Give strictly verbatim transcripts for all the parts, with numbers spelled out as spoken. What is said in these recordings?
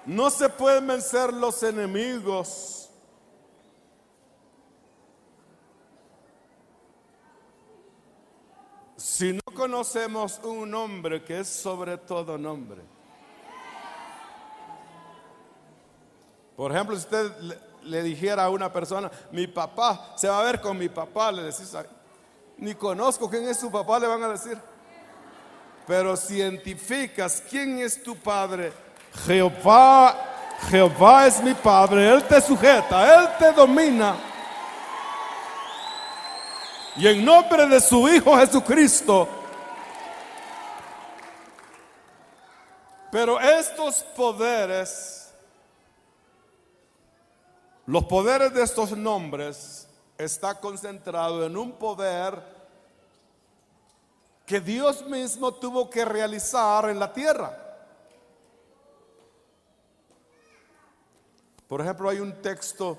No se pueden vencer los enemigos si no conocemos un nombre que es sobre todo nombre. Por ejemplo, si usted le, le dijera a una persona, mi papá, se va a ver con mi papá, le decís, ni conozco quién es su papá, le van a decir. Pero si identificas quién es tu padre, Jehová, Jehová es mi padre, Él te sujeta, Él te domina. Y en nombre de su Hijo Jesucristo. Pero estos poderes, los poderes de estos nombres, está concentrado en un poder que Dios mismo tuvo que realizar en la tierra. Por ejemplo, hay un texto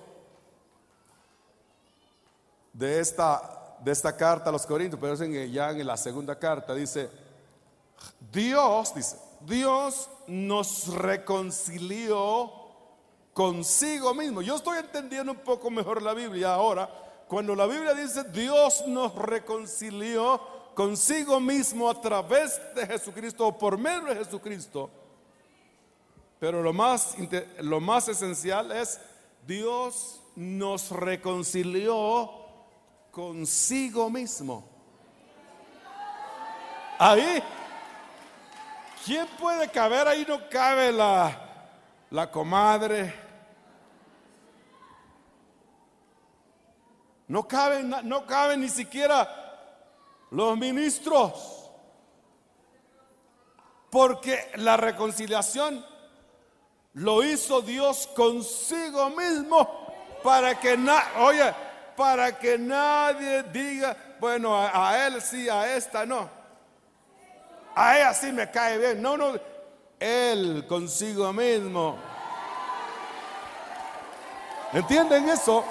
de esta, de esta carta a los Corintios, pero es en, ya en la segunda carta, dice, Dios, dice, Dios nos reconcilió consigo mismo. Yo estoy entendiendo un poco mejor la Biblia ahora. Cuando la Biblia dice Dios nos reconcilió consigo mismo a través de Jesucristo o por medio de Jesucristo, pero lo más, lo más esencial es Dios nos reconcilió consigo mismo. Ahí, ¿quién puede caber? Ahí no cabe la, la comadre, no caben, no caben ni siquiera los ministros, porque la reconciliación lo hizo Dios consigo mismo para que na, oye, para que nadie diga, bueno, a, a él sí, a esta no, a ella sí me cae bien. No, no, él consigo mismo. ¿Entienden eso?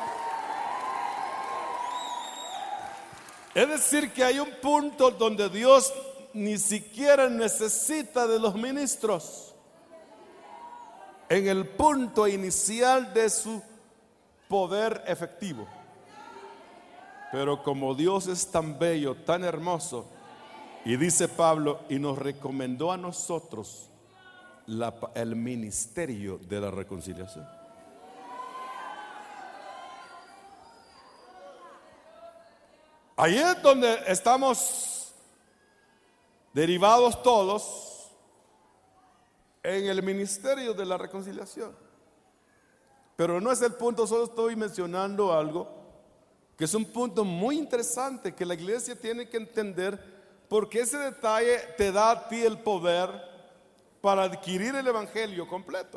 Es decir, que hay un punto donde Dios ni siquiera necesita de los ministros. En el punto inicial de su poder efectivo. Pero como Dios es tan bello, tan hermoso, y dice Pablo, y nos recomendó a nosotros la, el ministerio de la reconciliación. Ahí es donde estamos derivados todos en el ministerio de la reconciliación. Pero no es el punto, solo estoy mencionando algo que es un punto muy interesante que la iglesia tiene que entender, porque ese detalle te da a ti el poder para adquirir el evangelio completo.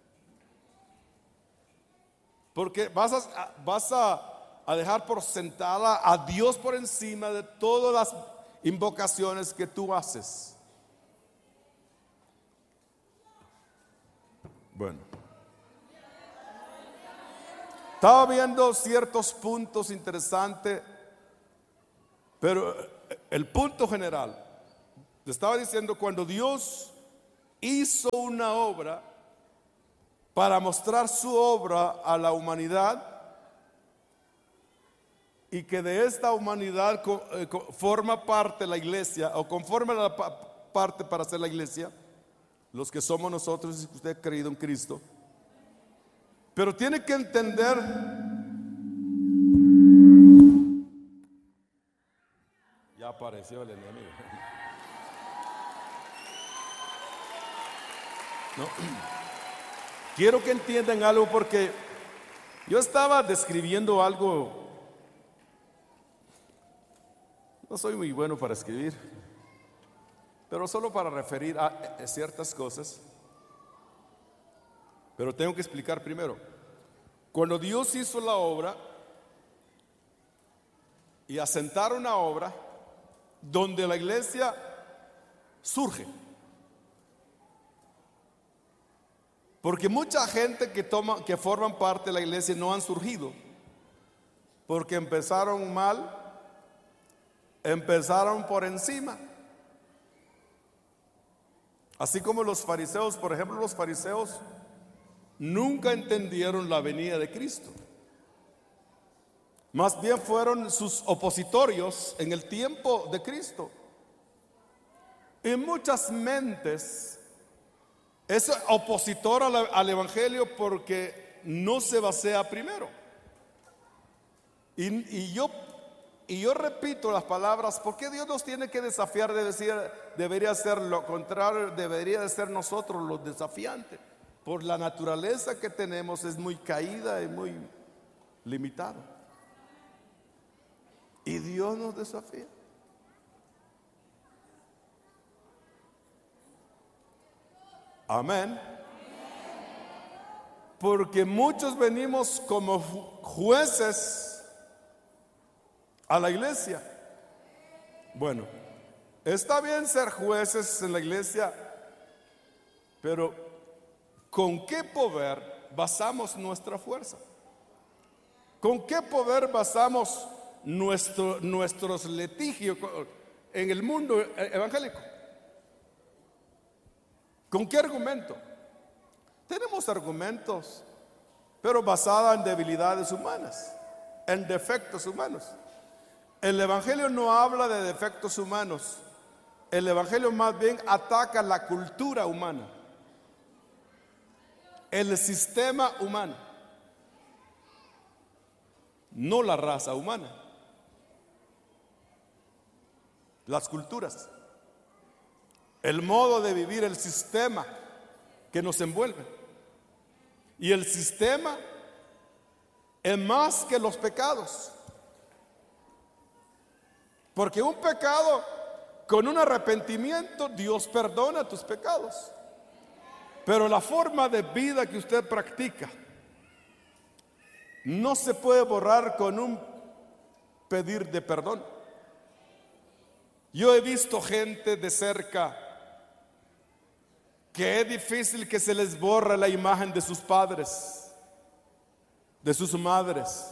Porque vas a, vas a a dejar por sentada a Dios por encima de todas las invocaciones que tú haces. Bueno, estaba viendo ciertos puntos interesantes, pero el punto general, te estaba diciendo, cuando Dios hizo una obra para mostrar su obra a la humanidad, y que de esta humanidad forma parte la iglesia, o conforma la parte para ser la iglesia, los que somos nosotros, si usted ha creído en Cristo. Pero tiene que entender ya apareció el enemigo. No. Quiero que entiendan algo, porque yo estaba describiendo algo. No soy muy bueno para escribir, pero solo para referir a ciertas cosas. Pero tengo que explicar primero. Cuando Dios hizo la obra y asentar una obra donde la iglesia surge, porque mucha gente que toma, que forman parte de la iglesia no han surgido, porque empezaron mal. Empezaron por encima. Así como los fariseos, por ejemplo, los fariseos nunca entendieron la venida de Cristo. Más bien fueron sus opositorios en el tiempo de Cristo. Y muchas mentes es opositor al, al Evangelio porque no se basea primero. Y, y, yo, y yo repito las palabras, ¿por qué Dios nos tiene que desafiar de decir, debería ser lo contrario, debería de ser nosotros los desafiantes? Por la naturaleza que tenemos es muy caída y muy limitada. Y Dios nos desafía. Amén. Porque muchos venimos como jueces a la iglesia. Bueno, está bien ser jueces en la iglesia, pero ¿con qué poder basamos nuestra fuerza? ¿Con qué poder basamos nuestro, nuestros litigios en el mundo evangélico? ¿Con qué argumento? Tenemos argumentos, pero basados en debilidades humanas, en defectos humanos. El Evangelio no habla de defectos humanos. El Evangelio más bien ataca la cultura humana, el sistema humano, no la raza humana, las culturas, el modo de vivir, el sistema que nos envuelve. Y el sistema es más que los pecados, porque un pecado con un arrepentimiento Dios perdona tus pecados, pero la forma de vida que usted practica no se puede borrar con un pedir de perdón. Yo he visto gente de cerca que es difícil que se les borre la imagen de sus padres, de sus madres,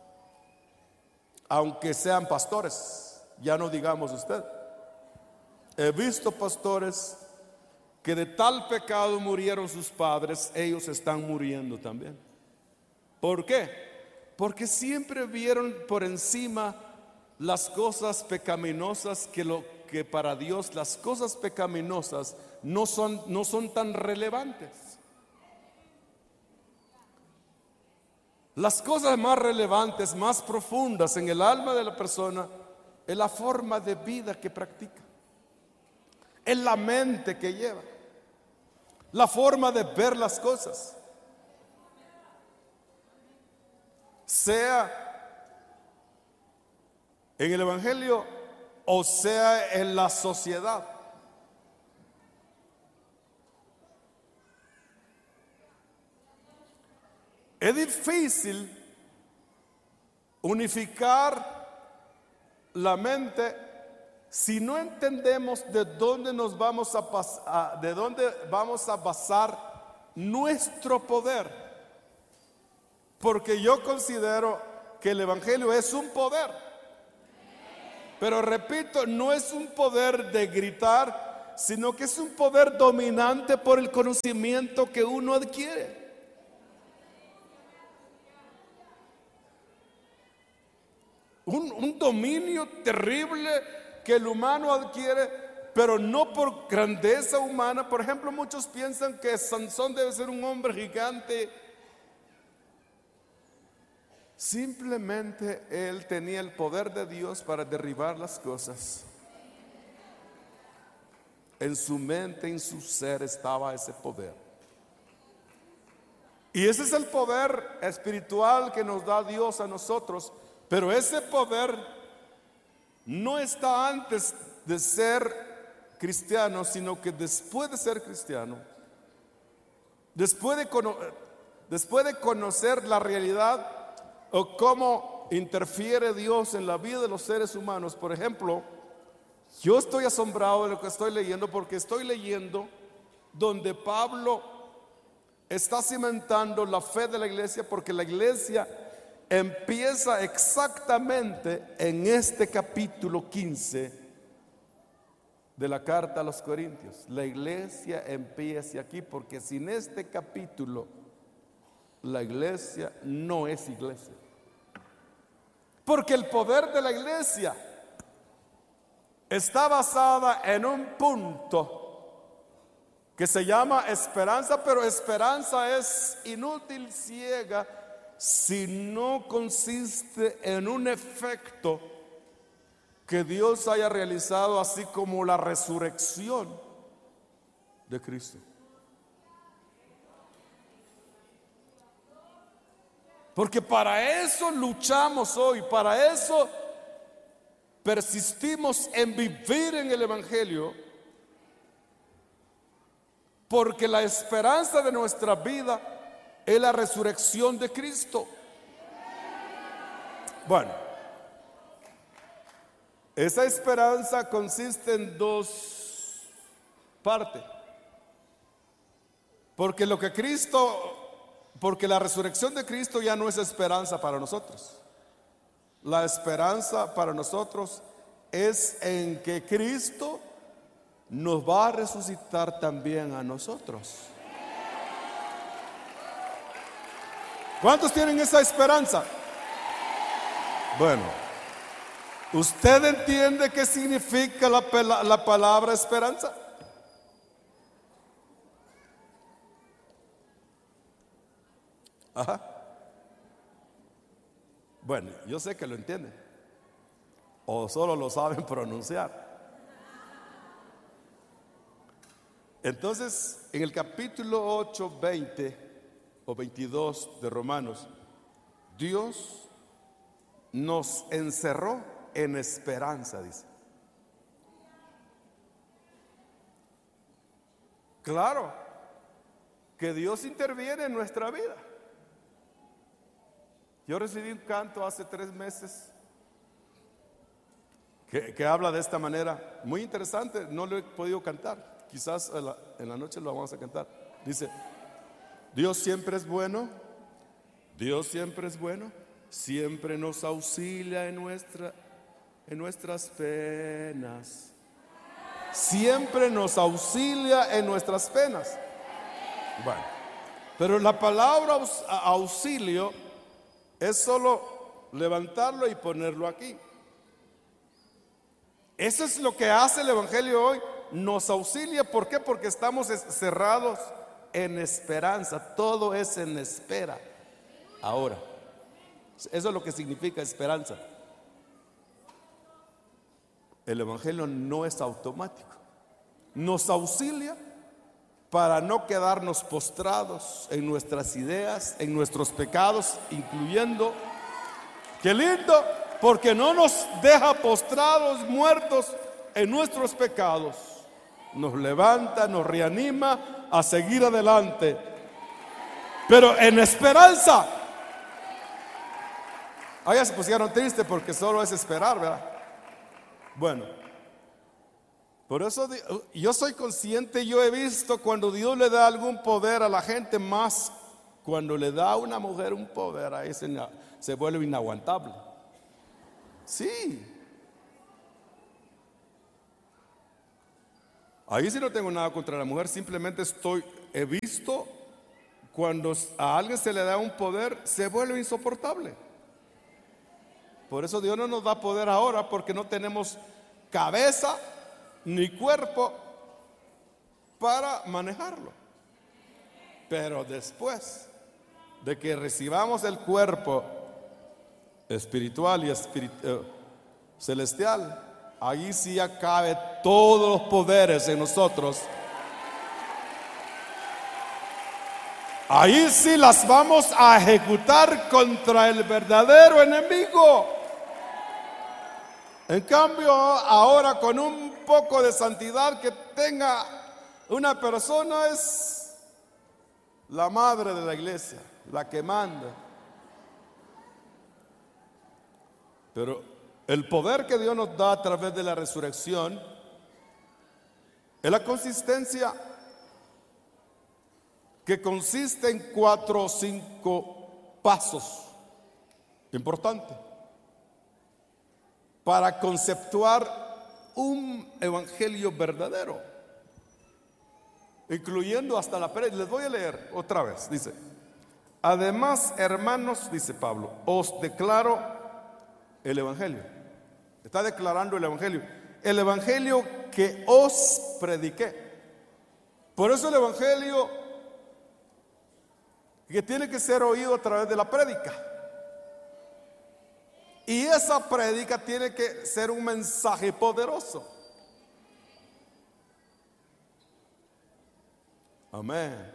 aunque sean pastores, ya no digamos usted. He visto pastores que de tal pecado murieron sus padres, ellos están muriendo también. ¿Por qué? Porque siempre vieron por encima las cosas pecaminosas, que lo que para Dios las cosas pecaminosas no son, no son tan relevantes. Las cosas más relevantes, más profundas en el alma de la persona es la forma de vida que practica, es la mente que lleva, la forma de ver las cosas, sea en el Evangelio o sea en la sociedad. Es difícil unificar la mente si no entendemos de dónde nos vamos a pasar, de dónde vamos a basar nuestro poder. Porque yo considero que el Evangelio es un poder. Pero repito, no es un poder de gritar, sino que es un poder dominante por el conocimiento que uno adquiere. Un, un dominio terrible que el humano adquiere, pero no por grandeza humana. Por ejemplo, muchos piensan que Sansón debe ser un hombre gigante. Simplemente él tenía el poder de Dios para derribar las cosas. En su mente, en su ser estaba ese poder. Y ese es el poder espiritual que nos da Dios a nosotros. Pero ese poder no está antes de ser cristiano, sino que después de ser cristiano, después de, cono- después de conocer la realidad o cómo interfiere Dios en la vida de los seres humanos. Por ejemplo, yo estoy asombrado de lo que estoy leyendo, porque estoy leyendo donde Pablo está cimentando la fe de la iglesia, porque la iglesia empieza exactamente en este capítulo quince de la carta a los Corintios. La iglesia empieza aquí, porque sin este capítulo la iglesia no es iglesia. Porque el poder de la iglesia está basada en un punto que se llama esperanza, pero esperanza es inútil, ciega, si no consiste en un efecto que Dios haya realizado, así como la resurrección de Cristo. Porque para eso luchamos hoy, para eso persistimos en vivir en el Evangelio, porque la esperanza de nuestra vida es la resurrección de Cristo. Bueno, esa esperanza consiste en dos partes. Porque lo que Cristo, porque la resurrección de Cristo ya no es esperanza para nosotros. La esperanza para nosotros es en que Cristo nos va a resucitar también a nosotros. ¿Cuántos tienen esa esperanza? Bueno, ¿usted entiende qué significa la, la palabra esperanza? Ajá. Bueno, yo sé que lo entienden, o solo lo saben pronunciar. Entonces, en el capítulo ocho, veinte o veintidós de Romanos, Dios nos encerró en esperanza, dice. Claro que Dios interviene en nuestra vida. Yo recibí un canto hace tres meses que, que habla de esta manera, muy interesante, no lo he podido cantar, quizás en la, en la noche lo vamos a cantar. Dice: Dios siempre es bueno, Dios siempre es bueno, siempre nos auxilia en, nuestra, en nuestras penas, siempre nos auxilia en nuestras penas. Bueno, pero la palabra aus, auxilio es solo levantarlo y ponerlo aquí. Eso es lo que hace el Evangelio hoy. Nos auxilia, ¿por qué? Porque estamos cerrados en esperanza. Todo es en espera. Ahora, eso es lo que significa esperanza. El Evangelio no es automático. Nos auxilia para no quedarnos postrados en nuestras ideas, en nuestros pecados, incluyendo, qué lindo, porque no nos deja postrados, muertos en nuestros pecados. Nos levanta, nos reanima a seguir adelante, pero en esperanza. Ah, ya se pusieron tristes porque solo es esperar, ¿verdad? Bueno, por eso yo soy consciente, yo he visto cuando Dios le da algún poder a la gente, más cuando le da a una mujer un poder, ahí se, se vuelve inaguantable. Sí. Ahí sí no tengo nada contra la mujer, simplemente estoy, he visto cuando a alguien se le da un poder, se vuelve insoportable. Por eso Dios no nos da poder ahora, porque no tenemos cabeza ni cuerpo para manejarlo. Pero después de que recibamos el cuerpo espiritual y espirit eh, celestial, ahí sí ya cabe todos los poderes en nosotros. Ahí sí las vamos a ejecutar contra el verdadero enemigo. En cambio, ahora con un poco de santidad que tenga una persona, es la madre de la iglesia, la que manda. Pero el poder que Dios nos da a través de la resurrección es la consistencia que consiste en cuatro o cinco pasos importantes para conceptuar un evangelio verdadero, incluyendo hasta la pérdida. Les voy a leer otra vez. Dice: Además, hermanos, dice Pablo, os declaro el evangelio. Está declarando el evangelio. El evangelio que os prediqué. Por eso el evangelio que tiene que ser oído a través de la prédica. Y esa prédica tiene que ser un mensaje poderoso. Amén.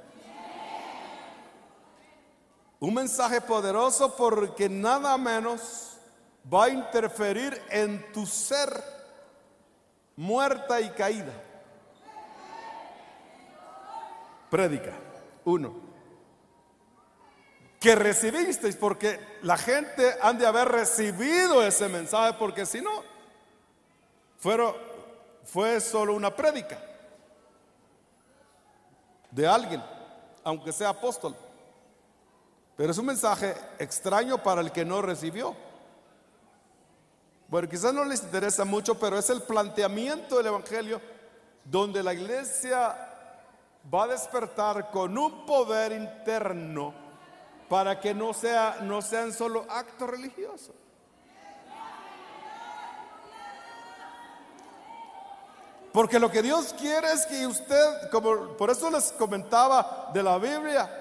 Un mensaje poderoso porque nada menos va a interferir en tu ser muerta y caída. Prédica, uno, que recibisteis, porque la gente han de haber recibido ese mensaje, porque si no, fueron, fue solo una prédica de alguien, aunque sea apóstol. Pero es un mensaje extraño para el que no recibió. Bueno, quizás no les interesa mucho, pero es el planteamiento del evangelio donde la iglesia va a despertar con un poder interno para que no sea, no sean solo actos religiosos. Porque lo que Dios quiere es que usted, como por eso les comentaba de la Biblia,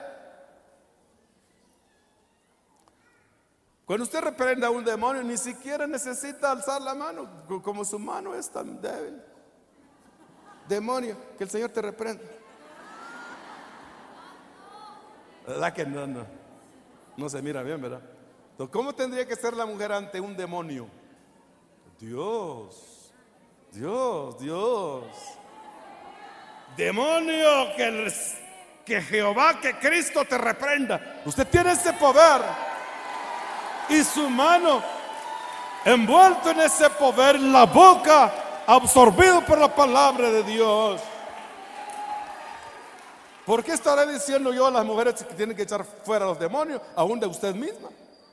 cuando usted reprenda a un demonio, ni siquiera necesita alzar la mano, como su mano es tan débil. Demonio, que el Señor te reprenda. ¿Verdad que no, no? No se mira bien, ¿verdad? Entonces, ¿cómo tendría que ser la mujer ante un demonio? Dios, Dios, Dios. Demonio, que, el, que Jehová, que Cristo te reprenda. Usted tiene ese poder. Y su mano envuelto en ese poder, la boca absorbido por la palabra de Dios. ¿Por qué estaré diciendo yo a las mujeres que tienen que echar fuera a los demonios, aún de usted misma?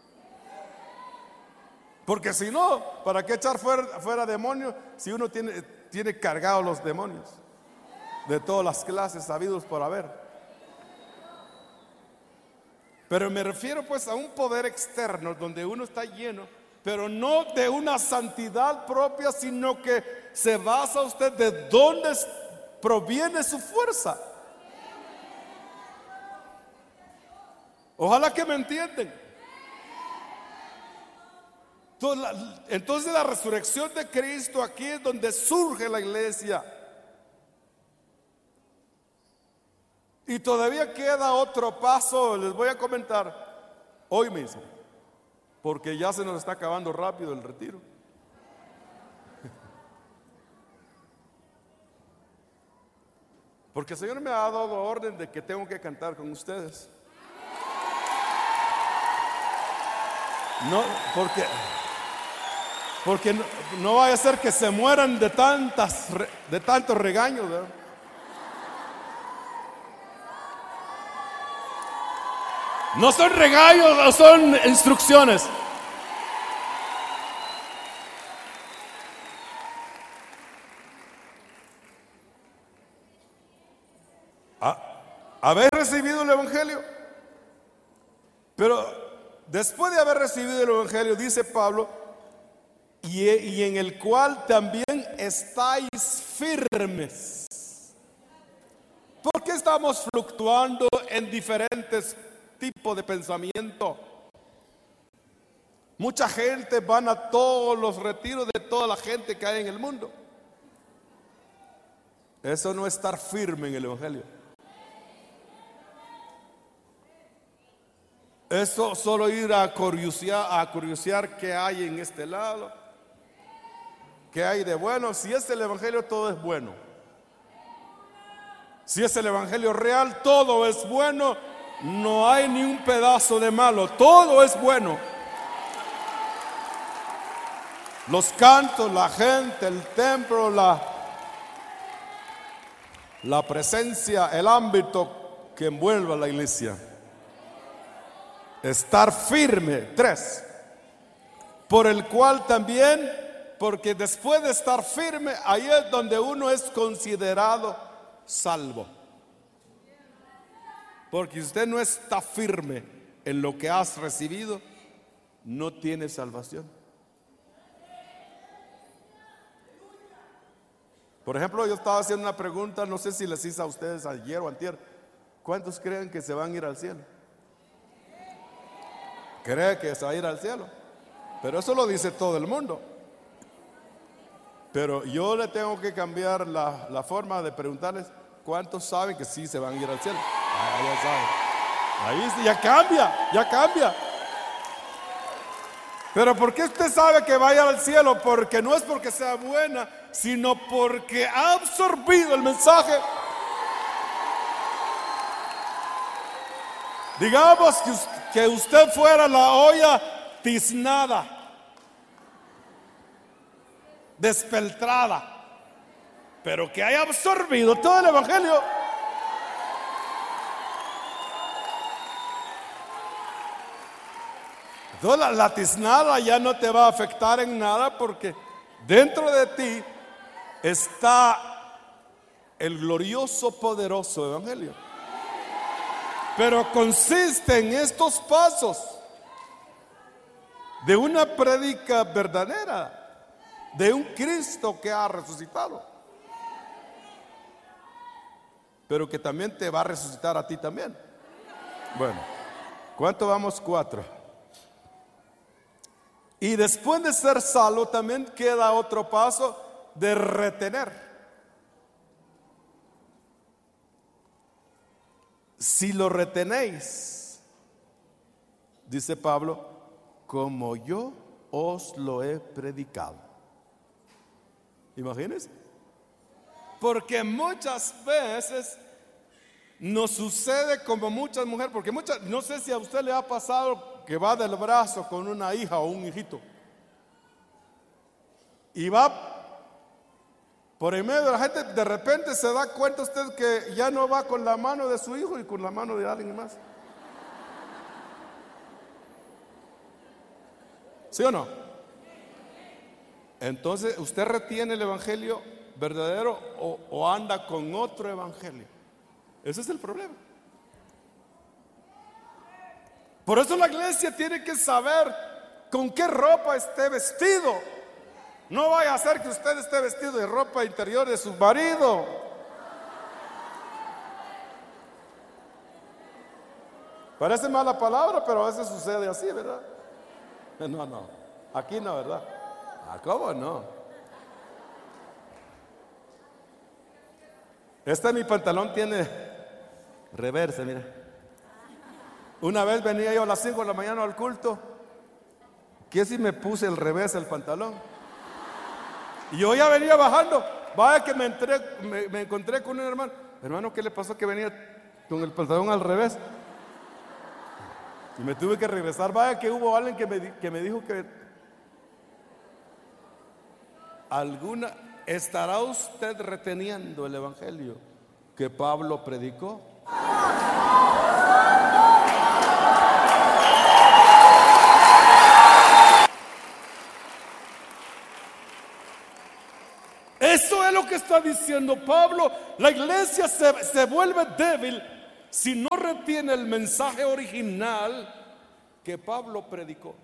Porque si no, ¿para qué echar fuera, fuera demonios si uno tiene, tiene cargados los demonios de todas las clases sabidos por haber? Pero me refiero pues a un poder externo donde uno está lleno, pero no de una santidad propia, sino que se basa usted de dónde proviene su fuerza. Ojalá que me entienden. Entonces la resurrección de Cristo, aquí es donde surge la iglesia. Y todavía queda otro paso, les voy a comentar hoy mismo, porque ya se nos está acabando rápido el retiro. Porque el Señor me ha dado orden de que tengo que cantar con ustedes. No, porque porque no, no vaya a ser que se mueran de tantas de tantos regaños, ¿verdad? No son regaños, son instrucciones. ¿Habéis recibido el evangelio? Pero después de haber recibido el evangelio, dice Pablo, y, y en el cual también estáis firmes. ¿Por qué estamos fluctuando en diferentes tipo de pensamiento? Mucha gente van a todos los retiros de toda la gente que hay en el mundo. Eso no es estar firme en el evangelio. Eso solo ir a curiosear, a curiosear qué hay en este lado, qué hay de bueno. Si es el evangelio, todo es bueno. Si es el evangelio real, todo es bueno. No hay ni un pedazo de malo, todo es bueno. Los cantos, la gente, el templo, la, la presencia, el ámbito que envuelve a la iglesia. Estar firme. Tres. Por el cual también, porque después de estar firme, ahí es donde uno es considerado salvo. Porque si usted no está firme, en lo que has recibido, no tienes salvación. Por ejemplo, yo estaba haciendo una pregunta, no sé si les hice a ustedes ayer o antier. ¿Cuántos creen que se van a ir al cielo? ¿Cree que se va a ir al cielo? Pero eso lo dice todo el mundo. Pero yo le tengo que cambiar la, la forma de preguntarles, ¿cuántos saben que sí se van a ir al cielo? Ah, ya saben. Ahí sí, ya cambia, ya cambia. Pero ¿por qué usted sabe que vaya al cielo? Porque no es porque sea buena, sino porque ha absorbido el mensaje. Digamos que, que usted fuera la olla tiznada, despeltrada, pero que haya absorbido todo el evangelio. Entonces la, la tiznada ya no te va a afectar en nada, porque dentro de ti está el glorioso, poderoso evangelio. Pero consiste en estos pasos de una prédica verdadera, de un Cristo que ha resucitado, pero que también te va a resucitar a ti también. Bueno, ¿cuánto vamos? Cuatro. Y después de ser salvo también queda otro paso de retener. Si lo retenéis, dice Pablo, como yo os lo he predicado. Imagínense. Porque muchas veces nos sucede como muchas mujeres, porque muchas, no sé si a usted le ha pasado que va del brazo con una hija o un hijito y va por en medio de la gente, de repente se da cuenta usted que ya no va con la mano de su hijo y con la mano de alguien más. ¿Sí o no? Entonces usted retiene el evangelio verdadero o, o anda con otro evangelio. Ese es el problema. Por eso la iglesia tiene que saber con qué ropa esté vestido. No vaya a ser que usted esté vestido de ropa interior de su marido. Parece mala palabra, pero a veces sucede así, ¿verdad? No, no, aquí no, ¿verdad? Ah, ¿cómo no? Este mi pantalón tiene reversa, mira. Una vez venía yo a las cinco de la mañana al culto, que si me puse el revés del pantalón. Y yo ya venía bajando. Vaya que me, entré, me, me encontré con un hermano. Hermano, ¿qué le pasó que venía con el pantalón al revés? Y me tuve que regresar. Vaya que hubo alguien que me, que me dijo que alguna, ¿estará usted reteniendo el evangelio que Pablo predicó? Eso es lo que está diciendo Pablo. La iglesia se, se vuelve débil si no retiene el mensaje original que Pablo predicó.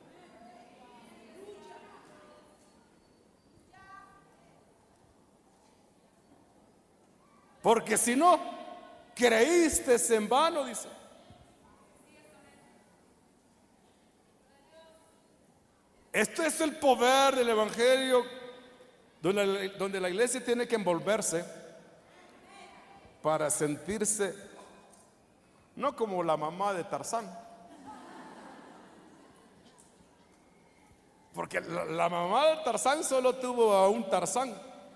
Porque si no, creíste en vano, dice. Este es el poder del evangelio, donde, donde la iglesia tiene que envolverse para sentirse no como la mamá de Tarzán, porque la, la mamá de Tarzán solo tuvo a un Tarzán,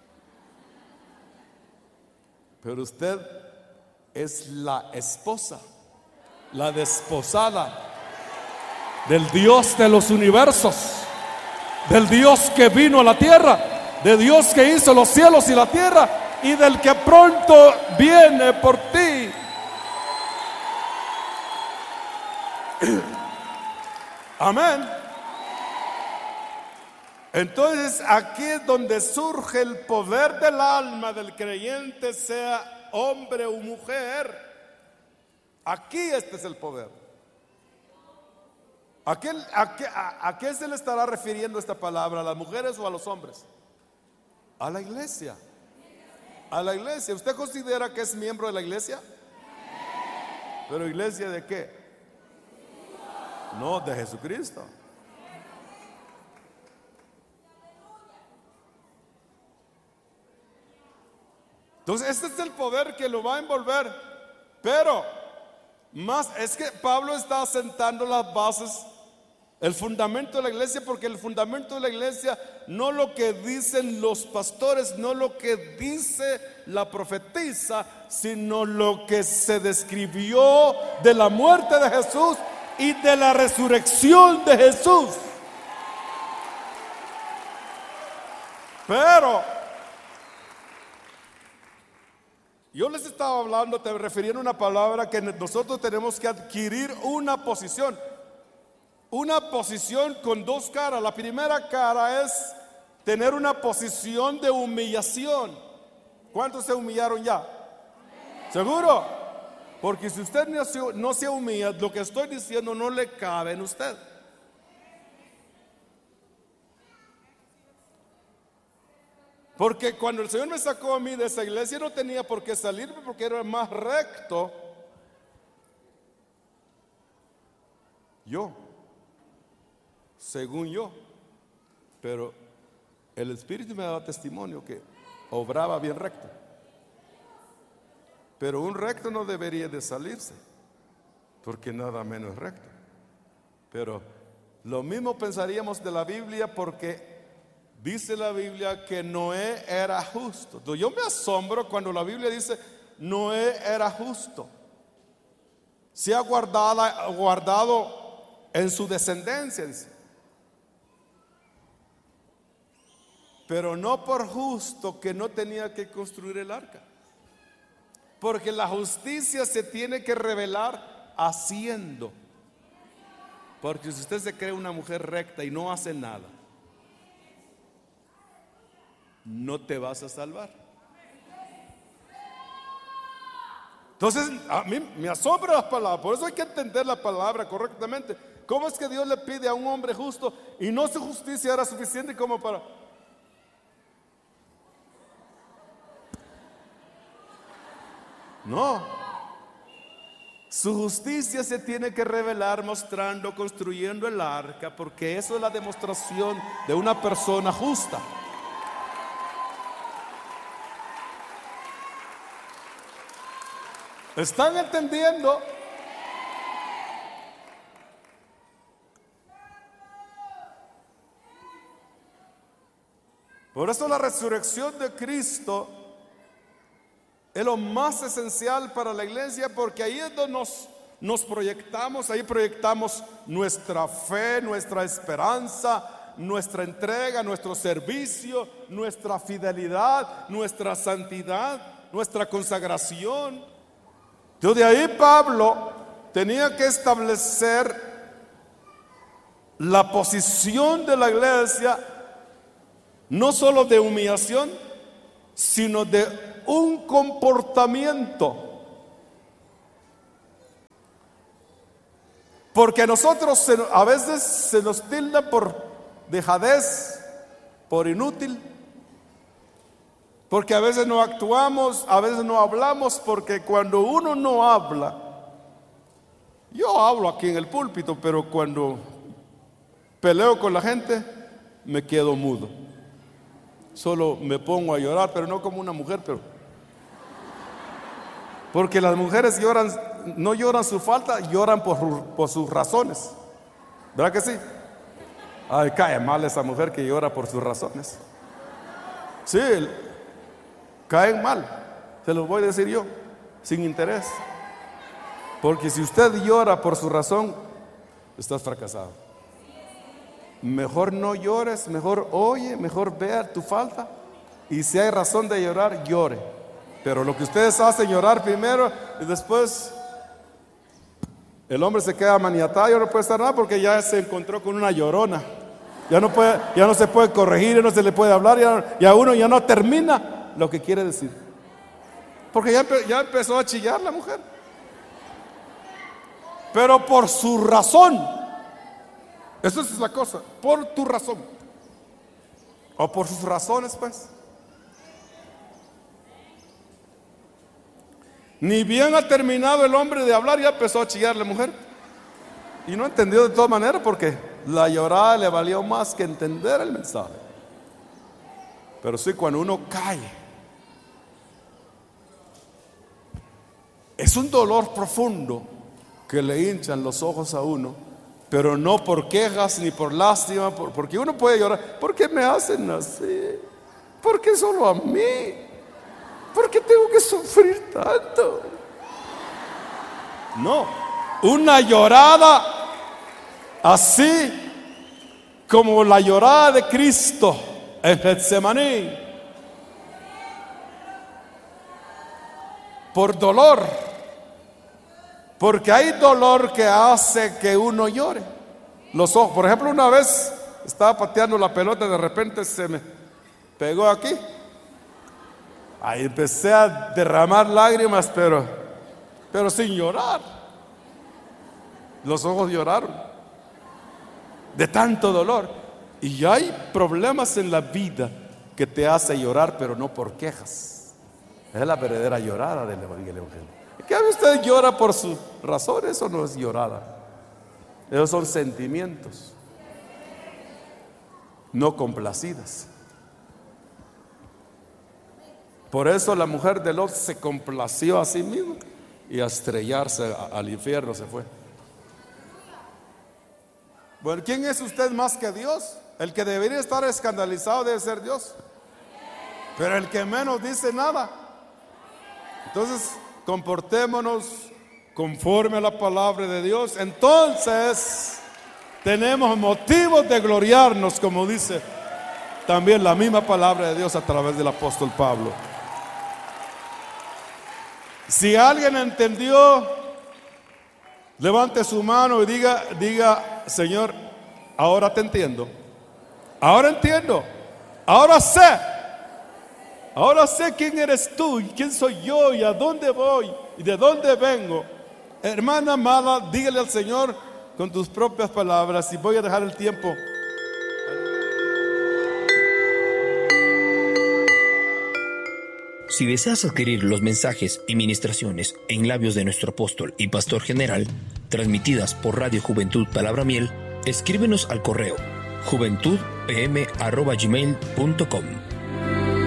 pero usted es la esposa, la desposada del Dios de los universos, del Dios que vino a la tierra, de Dios que hizo los cielos y la tierra, y del que pronto viene por ti. Amén. Entonces aquí es donde surge el poder del alma del creyente, sea hombre o mujer. Aquí este es el poder. ¿A qué, a, qué, a, ¿A qué se le estará refiriendo esta palabra? ¿A las mujeres o a los hombres? A la iglesia. A la iglesia. ¿Usted considera que es miembro de la iglesia? ¿Pero iglesia de qué? No, de Jesucristo. Entonces este es el poder que lo va a envolver. Pero más es que Pablo está asentando las bases, el fundamento de la iglesia, porque el fundamento de la iglesia no lo que dicen los pastores, no lo que dice la profetisa, sino lo que se describió de la muerte de Jesús y de la resurrección de Jesús. Pero yo les estaba hablando, te refiriendo a una palabra que nosotros tenemos que adquirir una posición. Una posición con dos caras. La primera cara es tener una posición de humillación. ¿Cuántos se humillaron ya? ¿Seguro? Porque si usted no se, no se humilla, lo que estoy diciendo no le cabe en usted. Porque cuando el Señor me sacó a mí de esa iglesia, no tenía por qué salirme, porque era más recto yo, según yo. Pero el Espíritu me daba testimonio que obraba bien recto. Pero un recto no debería de salirse, porque nada menos recto. Pero lo mismo pensaríamos de la Biblia, porque dice la Biblia que Noé era justo. Entonces yo me asombro cuando la Biblia dice Noé era justo. Se ha guardado, guardado en su descendencia, dice. Pero no por justo que no tenía que construir el arca. Porque la justicia se tiene que revelar haciendo. Porque si usted se cree una mujer recta y no hace nada, no te vas a salvar. Entonces a mí me asombra las palabras. Por eso hay que entender la palabra correctamente. ¿Cómo es que Dios le pide a un hombre justo y no su justicia era suficiente como para... No, su justicia se tiene que revelar mostrando, construyendo el arca, porque eso es la demostración de una persona justa. ¿Están entendiendo? Por eso la resurrección de Cristo es lo más esencial para la iglesia, porque ahí es donde nos, nos proyectamos, ahí proyectamos nuestra fe, nuestra esperanza, nuestra entrega, nuestro servicio, nuestra fidelidad, nuestra santidad, nuestra consagración. Entonces de ahí Pablo tenía que establecer la posición de la iglesia, no solo de humillación, sino de un comportamiento. Porque a nosotros se, a veces se nos tilda por dejadez, por inútil, porque a veces no actuamos, a veces no hablamos, porque cuando uno no habla, yo hablo aquí en el púlpito, pero cuando peleo con la gente me quedo mudo. Solo me pongo a llorar, pero no como una mujer, pero porque las mujeres lloran, no lloran su falta, lloran por, por sus razones. ¿Verdad que sí? Ay, cae mal esa mujer que llora por sus razones. Sí, caen mal, se los voy a decir yo, sin interés. Porque si usted llora por su razón, estás fracasado. Mejor no llores, mejor oye, mejor vea tu falta. Y si hay razón de llorar, llore. Pero lo que ustedes hacen, llorar primero y después el hombre se queda maniatado, ya no puede estar nada porque ya se encontró con una llorona. Ya no puede, ya no se puede corregir, ya no se le puede hablar, ya, ya uno ya no termina lo que quiere decir. Porque ya, ya empezó a chillar la mujer. Pero por su razón Eso es la cosa, por tu razón. O por sus razones, pues. Ni bien ha terminado el hombre de hablar, ya empezó a chillar la mujer. Y no entendió de todas maneras, porque la llorada le valió más que entender el mensaje. Pero sí, cuando uno cae, es un dolor profundo que le hinchan los ojos a uno, pero no por quejas ni por lástima, por, porque uno puede llorar. ¿Por qué me hacen así? ¿Por qué solo a mí? ¿Por qué tengo que sufrir tanto? No, una llorada así como la llorada de Cristo en Getsemaní, por dolor, porque hay dolor que hace que uno llore. Los ojos, por ejemplo, una vez estaba pateando la pelota, de repente se me pegó aquí. Ahí empecé a derramar lágrimas, pero, pero sin llorar. Los ojos lloraron de tanto dolor. Y hay problemas en la vida que te hace llorar, pero no por quejas. Es la verdadera llorada del Evangelio. ¿Qué usted llora por sus razones? Eso no es llorada. Esos son sentimientos no complacidas. Por eso la mujer de Lot se complació a sí misma y a estrellarse al infierno se fue. Bueno, ¿quién es usted más que Dios? El que debería estar escandalizado debe ser Dios, pero el que menos dice nada. Entonces, comportémonos conforme a la palabra de Dios. Entonces, tenemos motivos de gloriarnos, como dice también la misma palabra de Dios a través del apóstol Pablo. Si alguien entendió, levante su mano y diga, diga, Señor, ahora te entiendo. Ahora entiendo. Ahora sé. Ahora sé quién eres tú y quién soy yo y a dónde voy y de dónde vengo. Hermana amada, dígale al Señor con tus propias palabras, y voy a dejar el tiempo. Si deseas adquirir los mensajes y ministraciones en labios de nuestro apóstol y pastor general, transmitidas por Radio Juventud Palabra Miel, escríbenos al correo juventud p m arroba gmail punto com.